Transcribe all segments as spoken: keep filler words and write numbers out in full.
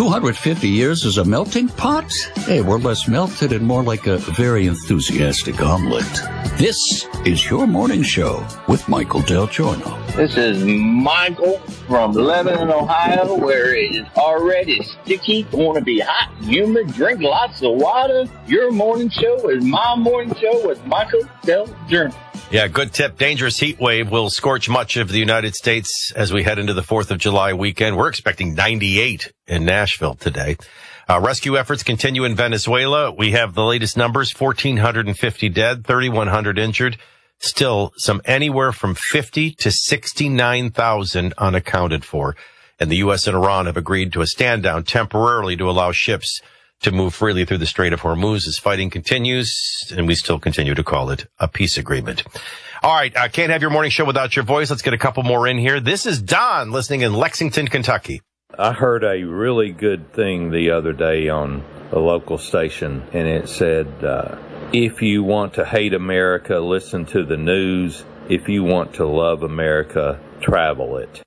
two hundred fifty years as a melting pot? Hey, we're less melted and more like a very enthusiastic omelet. This is Your Morning Show with Michael Del Giorno. This is Michael from Lebanon, Ohio, where it is already sticky, want to be hot, humid, drink lots of water. Your Morning Show is my morning show with Michael Del Giorno. Yeah, good tip. Dangerous heat wave will scorch much of the United States as we head into the fourth of July weekend. We're expecting ninety-eight in Nashville today. Uh, rescue efforts continue in Venezuela. We have the latest numbers, one thousand four hundred fifty dead, three thousand one hundred injured. Still some anywhere from fifty to sixty-nine thousand unaccounted for. And the U S and Iran have agreed to a stand down temporarily to allow ships to move freely through the Strait of Hormuz as fighting continues, and we still continue to call it a peace agreement. All right, I can't have your morning show without your voice. Let's get a couple more in here. This is Don listening in Lexington, Kentucky. I heard a really good thing the other day on a local station, and it said, uh, if you want to hate America, listen to the news. If you want to love America, travel it.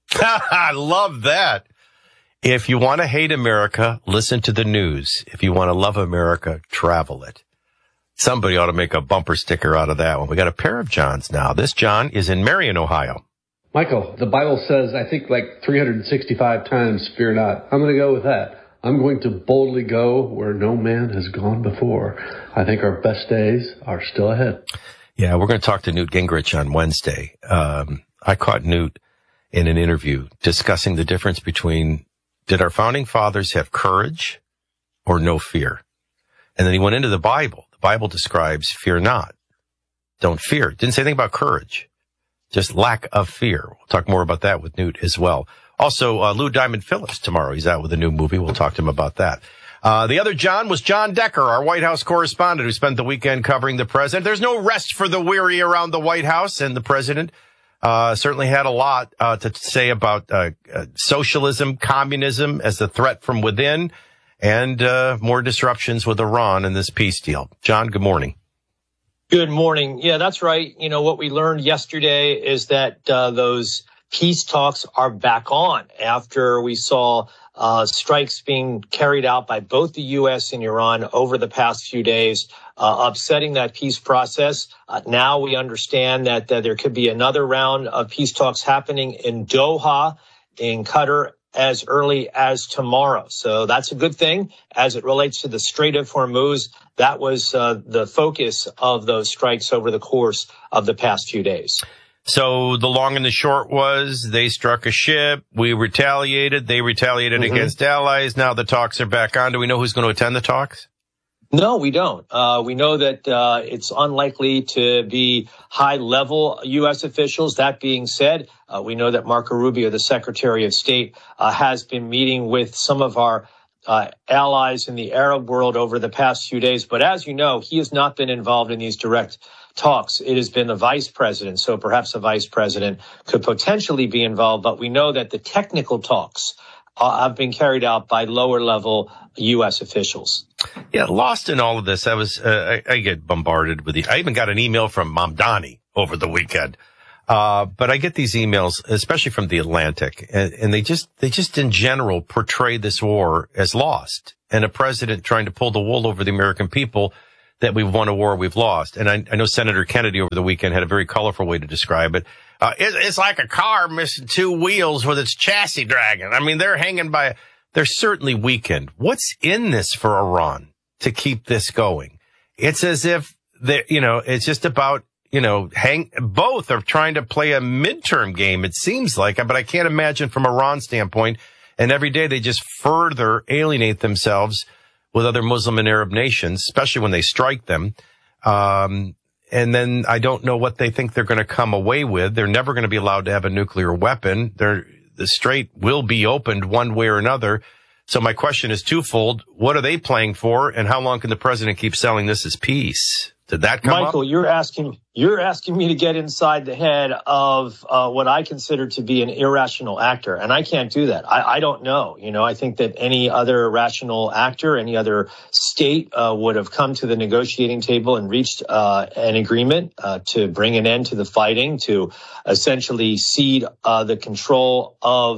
I love that. If you want to hate America, listen to the news. If you want to love America, travel it. Somebody ought to make a bumper sticker out of that one. We got a pair of Johns now. This John is in Marion, Ohio. Michael, the Bible says, I think like three hundred sixty-five times, fear not. I'm going to go with that. I'm going to boldly go where no man has gone before. I think our best days are still ahead. Yeah, we're going to talk to Newt Gingrich on Wednesday. Um, I caught Newt in an interview discussing the difference between did our founding fathers have courage or no fear? And then he went into the Bible. The Bible describes fear not. Don't fear. Didn't say anything about courage. Just lack of fear. We'll talk more about that with Newt as well. Also, uh, Lou Diamond Phillips tomorrow. He's out with a new movie. We'll talk to him about that. Uh, the other John was John Decker, our White House correspondent who spent the weekend covering the president. There's no rest for the weary around the White House, and the president Uh, certainly had a lot, uh, to say about, uh, uh, socialism, communism as a threat from within, and, uh, more disruptions with Iran in this peace deal. John, good morning. Good morning. Yeah, that's right. You know, what we learned yesterday is that, uh, those peace talks are back on after we saw, uh, strikes being carried out by both the U S and Iran over the past few days. Uh, upsetting that peace process. Uh, now we understand that uh, there could be another round of peace talks happening in Doha, in Qatar, as early as tomorrow. So that's a good thing. As it relates to the Strait of Hormuz, that was uh, the focus of those strikes over the course of the past few days. So the long and the short was they struck a ship. We retaliated. They retaliated mm-hmm. against allies. Now the talks are back on. Do we know who's going to attend the talks? No, we don't. Uh, we know that uh, it's unlikely to be high-level U S officials. That being said, uh, we know that Marco Rubio, the Secretary of State, uh, has been meeting with some of our uh, allies in the Arab world over the past few days. But as you know, he has not been involved in these direct talks. It has been the vice president, so perhaps the vice president could potentially be involved. But we know that the technical talks uh, have been carried out by lower-level U S officials. Yeah, lost in all of this. I was, uh, I, I get bombarded with the, I even got an email from Mamdani over the weekend. Uh, but I get these emails, especially from the Atlantic, and, and they just, they just in general portray this war as lost, and a president trying to pull the wool over the American people that we've won a war we've lost. And I, I know Senator Kennedy over the weekend had a very colorful way to describe it. Uh, it, it's like a car missing two wheels with its chassis dragging. I mean, they're hanging by, they're certainly weakened. What's in this for Iran to keep this going? It's as if they, you know, it's just about, you know, hang, both are trying to play a midterm game. It seems like, but I can't imagine from Iran's standpoint. And every day they just further alienate themselves with other Muslim and Arab nations, especially when they strike them. Um, and then I don't know what they think they're going to come away with. They're never going to be allowed to have a nuclear weapon. They're, the strait will be opened one way or another. So my question is twofold. What are they playing for, and how long can the president keep selling this as peace? Did that come Michael, up? you're asking you're asking me to get inside the head of uh, what I consider to be an irrational actor, and I can't do that. I, I don't know. You know, I think that any other rational actor, any other state uh, would have come to the negotiating table and reached uh, an agreement uh, to bring an end to the fighting, to essentially cede uh, the control of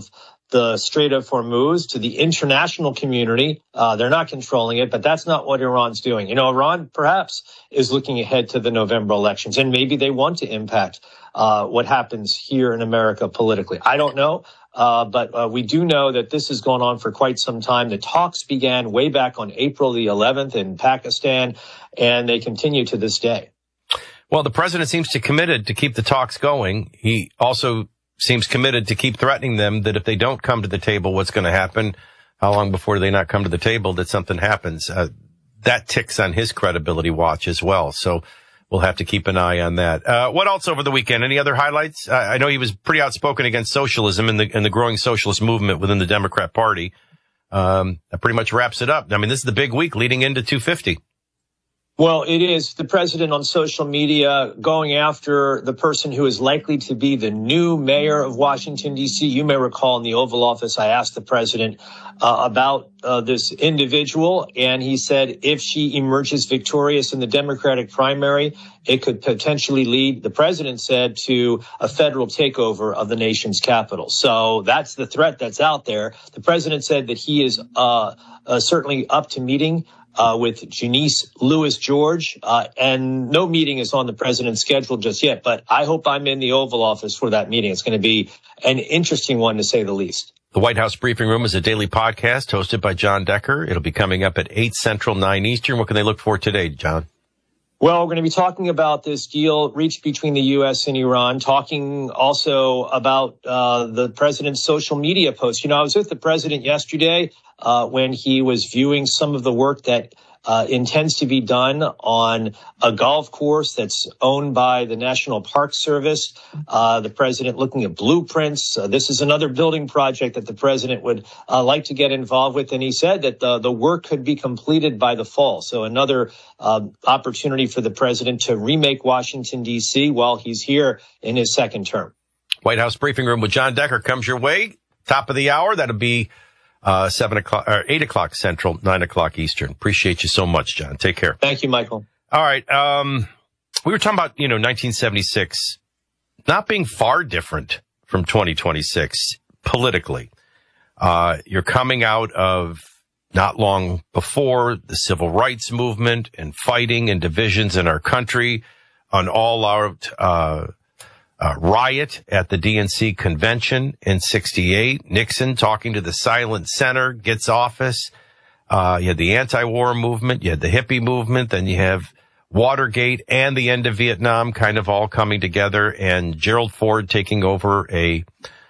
the Strait of Hormuz to the international community. Uh, they're not controlling it, but that's not what Iran's doing. You know, Iran perhaps is looking ahead to the November elections, and maybe they want to impact uh, what happens here in America politically. I don't know. Uh, but uh, we do know that this has gone on for quite some time. The talks began way back on April the eleventh in Pakistan, and they continue to this day. Well, the president seems to committed to keep the talks going. He also seems committed to keep threatening them that if they don't come to the table, what's going to happen? How long before they not come to the table that something happens? Uh, that ticks on his credibility watch as well. So we'll have to keep an eye on that. Uh, what else over the weekend? Any other highlights? Uh, I know he was pretty outspoken against socialism and the, and the growing socialist movement within the Democrat Party. Um, that pretty much wraps it up. I mean, this is the big week leading into two fifty. Well, it is the president on social media going after the person who is likely to be the new mayor of Washington, D C. You may recall in the Oval Office, I asked the president uh, about uh, this individual, and he said if she emerges victorious in the Democratic primary, it could potentially lead, the president said, to a federal takeover of the nation's capital. So that's the threat that's out there. The president said that he is uh, uh, certainly up to meeting Uh, with Janice Lewis George, uh, and no meeting is on the president's schedule just yet, but I hope I'm in the Oval Office for that meeting. It's going to be an interesting one, to say the least. The White House Briefing Room is a daily podcast hosted by John Decker. It'll be coming up at eight Central, nine Eastern. What can they look for today, John? Well, we're going to be talking about this deal reached between the U S and Iran, talking also about uh, the president's social media posts. You know, I was with the president yesterday uh, when he was viewing some of the work that uh, intends to be done on a golf course that's owned by the National Park Service. Uh, the president looking at blueprints. Uh, this is another building project that the president would uh, like to get involved with. And he said that the, the work could be completed by the fall. So another uh, opportunity for the president to remake Washington, D C while he's here in his second term. White House Briefing Room with John Decker comes your way. Top of the hour. That'll be Uh, seven o'clock or eight o'clock Central, nine o'clock Eastern. Appreciate you so much, John. Take care. Thank you, Michael. All right. Um, we were talking about, you know, nineteen seventy-six not being far different from twenty twenty-six politically. Uh, you're coming out of not long before the civil rights movement and fighting and divisions in our country, an all-out, uh, Uh, riot at the D N C convention in sixty-eight. Nixon talking to the silent center, gets office. Uh, you had the anti-war movement. You had the hippie movement. Then you have Watergate and the end of Vietnam kind of all coming together, and Gerald Ford taking over a,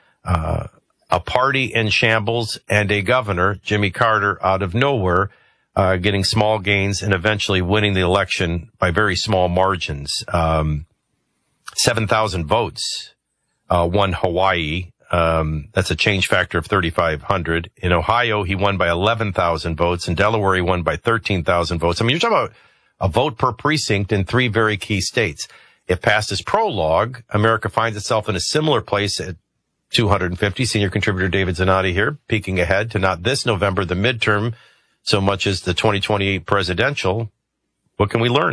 uh, a party in shambles and a governor, Jimmy Carter, out of nowhere, uh, getting small gains and eventually winning the election by very small margins. Um, seven thousand votes, uh, won Hawaii. Um, that's a change factor of thirty-five hundred. In Ohio, he won by eleven thousand votes. In Delaware, he won by thirteen thousand votes. I mean, you're talking about a vote per precinct in three very key states. If passed as prologue, America finds itself in a similar place at two hundred fifty. Senior contributor David Zanotti here, peeking ahead to not this November, the midterm, so much as the twenty twenty-eight presidential. What can we learn?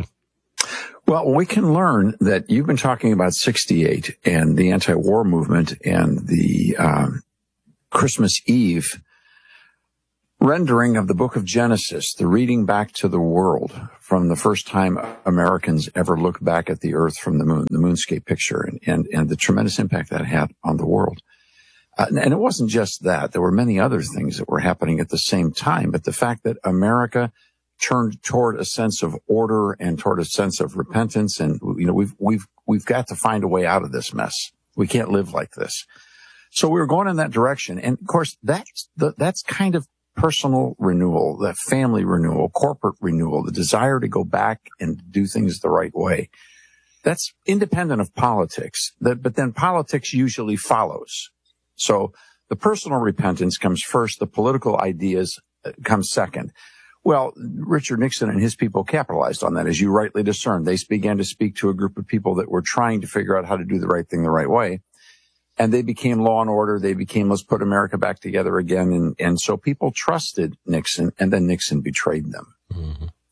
Well, we can learn that you've been talking about sixty-eight and the anti-war movement and the um, Christmas Eve rendering of the book of Genesis, the reading back to the world from the first time Americans ever looked back at the earth from the moon, the moonscape picture, and, and, and the tremendous impact that had on the world. Uh, and it wasn't just that. There were many other things that were happening at the same time, but the fact that America turned toward a sense of order and toward a sense of repentance. And, you know, we've, we've, we've got to find a way out of this mess. We can't live like this. So we were going in that direction. And of course, that's the, that's kind of personal renewal, that family renewal, corporate renewal, the desire to go back and do things the right way. That's independent of politics, that, but then politics usually follows. So the personal repentance comes first. The political ideas come second. Well, Richard Nixon and his people capitalized on that, as you rightly discerned. They began to speak to a group of people that were trying to figure out how to do the right thing the right way. And they became law and order. They became, let's put America back together again. And, and so people trusted Nixon, and then Nixon betrayed them. Mm-hmm.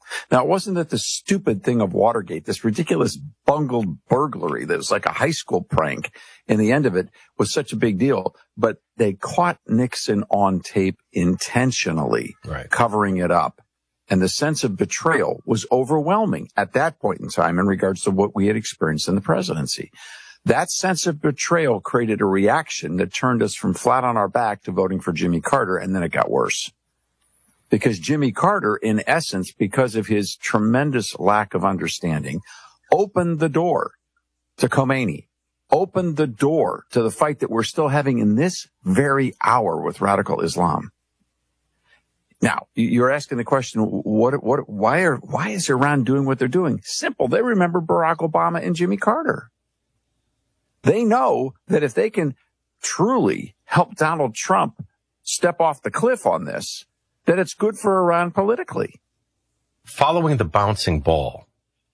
Now, it wasn't that the stupid thing of Watergate, this ridiculous bungled burglary that was like a high school prank, and the end of it was such a big deal, but they caught Nixon on tape intentionally, right, covering it up. And the sense of betrayal was overwhelming at that point in time in regards to what we had experienced in the presidency. That sense of betrayal created a reaction that turned us from flat on our back to voting for Jimmy Carter, and then it got worse. Because Jimmy Carter, in essence, because of his tremendous lack of understanding, opened the door to Khomeini, opened the door to the fight that we're still having in this very hour with radical Islam. Now, you're asking the question, what, what, why are, why is Iran doing what they're doing? Simple. They remember Barack Obama and Jimmy Carter. They know that if they can truly help Donald Trump step off the cliff on this, that it's good for Iran politically. Following the bouncing ball.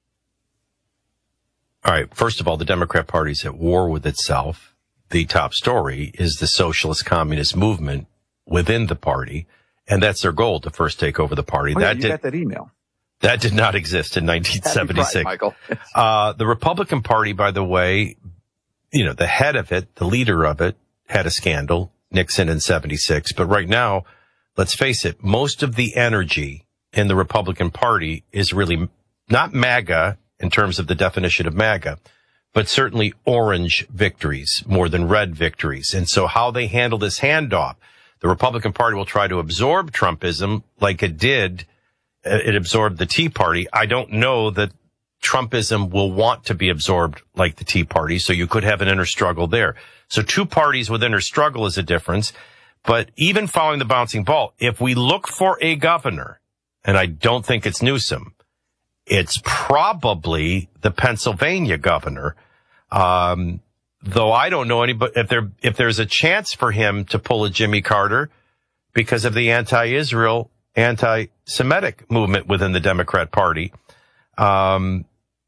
All right. First of all, the Democrat Party's at war with itself. The top story is the socialist communist movement within the party. And that's their goal, to first take over the party. Oh, yeah, that you did, got that email. That did not exist in nineteen seventy-six. Right, Michael. uh, the Republican Party, by the way, you know, the head of it, the leader of it, had a scandal, Nixon in seventy-six. But right now, let's face it, most of the energy in the Republican Party is really not MAGA in terms of the definition of MAGA, but certainly orange victories more than red victories. And so how they handle this handoff, the Republican Party will try to absorb Trumpism like it did. It absorbed the Tea Party. I don't know that Trumpism will want to be absorbed like the Tea Party, so you could have an inner struggle there. So two parties with inner struggle is a difference. But even following the bouncing ball, if we look for a governor, and I don't think it's Newsom, it's probably the Pennsylvania governor. Um, though I don't know anybody, if there, if there's a chance for him to pull a Jimmy Carter because of the anti-Israel, anti-Semitic movement within the Democrat Party. Um,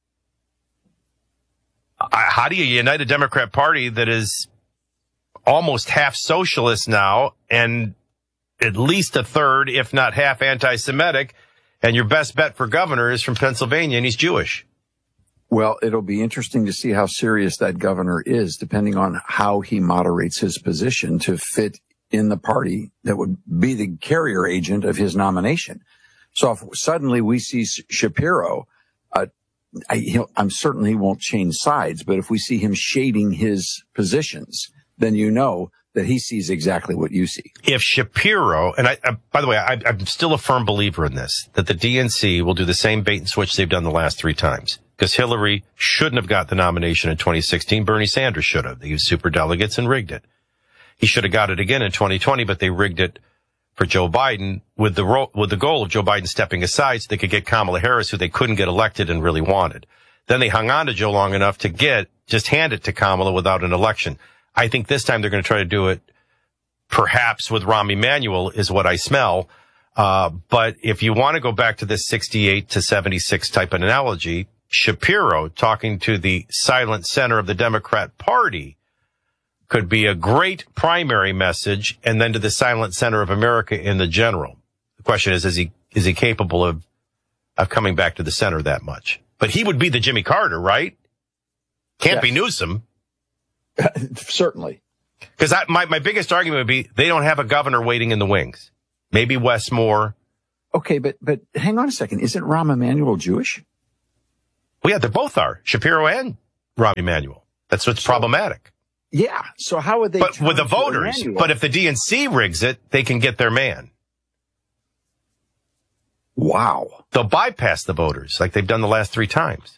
how do you unite a Democrat Party that is almost half socialist now and at least a third, if not half, anti-Semitic, and your best bet for governor is from Pennsylvania and he's Jewish? Well, it'll be interesting to see how serious that governor is, depending on how he moderates his position to fit in the party that would be the carrier agent of his nomination. So if suddenly we see Shapiro, uh, I, he'll, I'm certain he won't change sides, but if we see him shading his positions, then you know that he sees exactly what you see. If Shapiro, and I, I by the way, I, I'm still a firm believer in this, that the D N C will do the same bait and switch they've done the last three times. Because Hillary shouldn't have got the nomination in twenty sixteen. Bernie Sanders should have. They used superdelegates and rigged it. He should have got it again in twenty twenty, but they rigged it for Joe Biden with the ro- with the goal of Joe Biden stepping aside so they could get Kamala Harris, who they couldn't get elected and really wanted. Then they hung on to Joe long enough to get, just hand it to Kamala without an election. I think this time they're going to try to do it perhaps with Rahm Emanuel is what I smell. Uh, but if you want to go back to this sixty-eight to seventy-six type of analogy, Shapiro talking to the silent center of the Democrat Party could be a great primary message, and then to the silent center of America in the general. The question is, is he, is he capable of, of coming back to the center that much? But he would be the Jimmy Carter, right? Can't Yes. be Newsom. Certainly. Because my, my biggest argument would be they don't have a governor waiting in the wings. Maybe Wes Moore. Okay, but, but hang on a second. Isn't Rahm Emanuel Jewish? Well, yeah, they both are. Shapiro and Rahm Emanuel. That's what's so problematic. Yeah. So how would they? But with the voters. Emanuel? But if the D N C rigs it, they can get their man. Wow. They'll bypass the voters like they've done the last three times.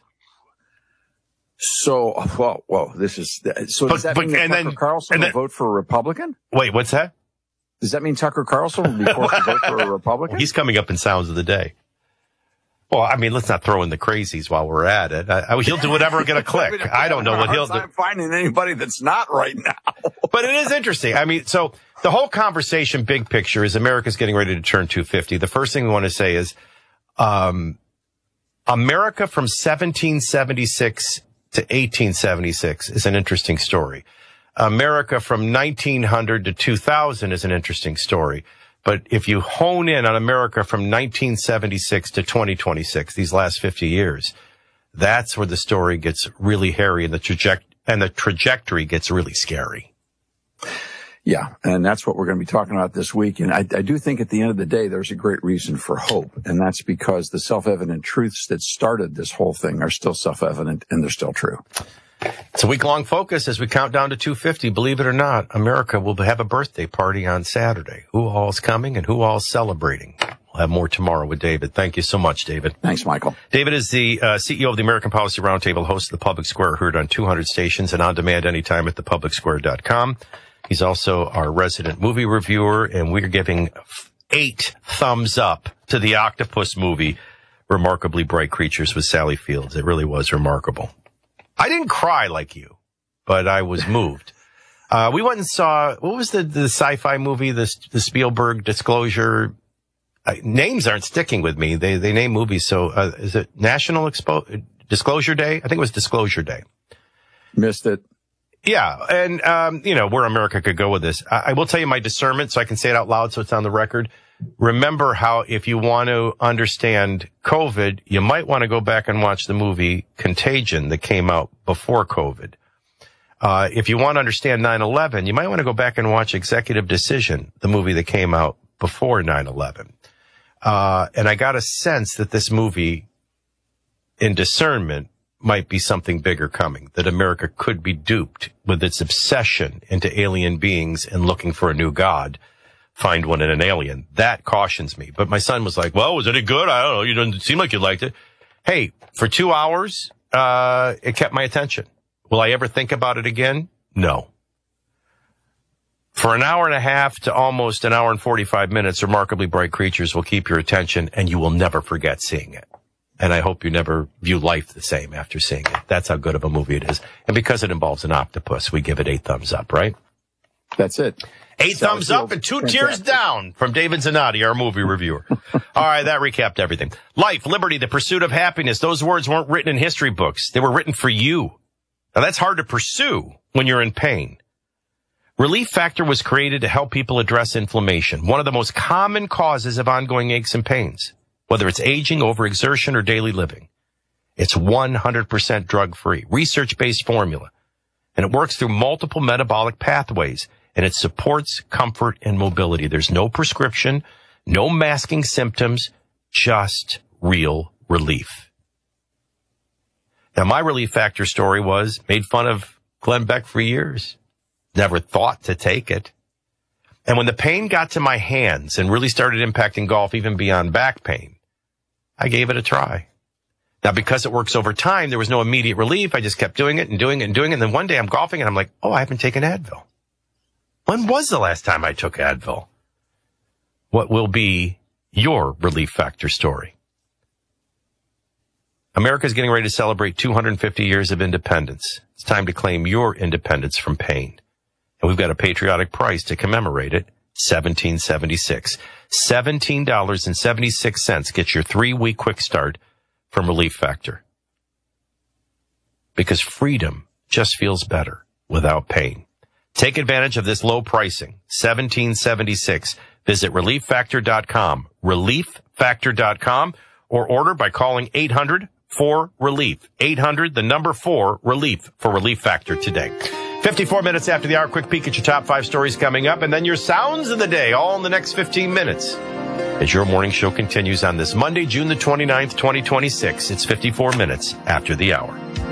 So, well, well, this is, so does But- that but- mean that and Tucker then- Carlson and will then- vote for a Republican? Wait, what's that? Does that mean Tucker Carlson will be forced to vote for a Republican? Well, he's coming up in Sounds of the Day. Well, I mean, let's not throw in the crazies while we're at it. I, I, he'll do whatever will get a click. I don't know what he'll do. I'm finding anybody that's not right now. But it is interesting. I mean, so the whole conversation, big picture, is America's getting ready to turn two fifty. The first thing we want to say is, um, America from seventeen seventy-six to eighteen seventy-six is an interesting story. America from nineteen hundred to two thousand is an interesting story. But if you hone in on America from nineteen seventy-six to twenty twenty-six, these last fifty years, that's where the story gets really hairy and the traje- and the trajectory gets really scary. Yeah, and that's what we're going to be talking about this week. And I, I do think at the end of the day, there's a great reason for hope, and that's because the self-evident truths that started this whole thing are still self-evident, and they're still true. It's a week-long focus as we count down to two fifty. Believe it or not, America will have a birthday party on Saturday. Who all's coming and who all's celebrating? We'll have more tomorrow with David. Thank you so much, David. Thanks, Michael. David is the uh, C E O of the American Policy Roundtable, host of the Public Square, heard on two hundred stations and on demand anytime at the public square dot com. He's also our resident movie reviewer, and we're giving eight thumbs up to the octopus movie, Remarkably Bright Creatures with Sally Fields. It really was remarkable. I didn't cry like you, but I was moved. Uh, we went and saw, what was the, the sci-fi movie, the, the Spielberg Disclosure? Uh, names aren't sticking with me. They, they name movies. So, uh, is it National Expo- Disclosure Day? I think it was Disclosure Day. Missed it. Yeah. And, um, you know, where America could go with this. I, I will tell you my discernment so I can say it out loud so it's on the record. Remember how if you want to understand COVID, you might want to go back and watch the movie Contagion that came out before COVID. Uh, if you want to understand nine eleven, you might want to go back and watch Executive Decision, the movie that came out before nine eleven. Uh, and I got a sense that this movie, in discernment, might be something bigger coming, that America could be duped with its obsession into alien beings and looking for a new God. Find one in an alien. That cautions me. But my son was like, well, was it good? I don't know. You didn't seem like you liked it. Hey, for two hours, uh, it kept my attention. Will I ever think about it again? No. For an hour and a half to almost an hour and forty-five minutes, Remarkably Bright Creatures will keep your attention, and you will never forget seeing it. And I hope you never view life the same after seeing it. That's how good of a movie it is. And because it involves an octopus, we give it eight thumbs up, right? That's it. Eight Sally thumbs up Fields. and two Fantastic. tears down from David Zanotti, our movie reviewer. All right, that recapped everything. Life, liberty, the pursuit of happiness. Those words weren't written in history books. They were written for you. Now, that's hard to pursue when you're in pain. Relief Factor was created to help people address inflammation, one of the most common causes of ongoing aches and pains, whether it's aging, overexertion, or daily living. It's one hundred percent drug-free, research-based formula, and it works through multiple metabolic pathways, and it supports comfort and mobility. There's no prescription, no masking symptoms, just real relief. Now, my Relief Factor story was made fun of Glenn Beck for years. Never thought to take it. And when the pain got to my hands and really started impacting golf, even beyond back pain, I gave it a try. Now, because it works over time, there was no immediate relief. I just kept doing it and doing it and doing it. And then one day I'm golfing and I'm like, oh, I haven't taken Advil. When was the last time I took Advil? What will be your Relief Factor story? America is getting ready to celebrate two hundred fifty years of independence. It's time to claim your independence from pain. And we've got a patriotic price to commemorate it, seventeen seventy-six. seventeen dollars and seventy-six cents gets your three-week quick start from Relief Factor. Because freedom just feels better without pain. Take advantage of this low pricing, seventeen seventy-six. Visit relief factor dot com, relief factor dot com, or order by calling eight hundred four relief. eight hundred, the number four, relief for Relief Factor today. fifty-four minutes after the hour, quick peek at your top five stories coming up, and then your sounds of the day, all in the next fifteen minutes. As your morning show continues on this Monday, June the twenty-ninth, twenty twenty-six, it's fifty-four minutes after the hour.